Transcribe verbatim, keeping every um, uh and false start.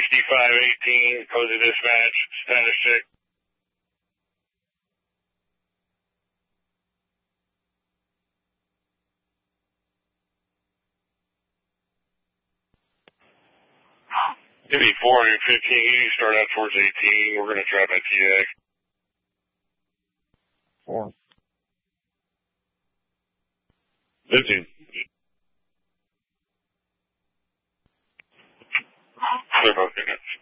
sixty-five eighteen, cozy dispatch, status check. Maybe four fifteen, start out towards eighteen. We're going to try by T X. Four. fifteen. Clear both units.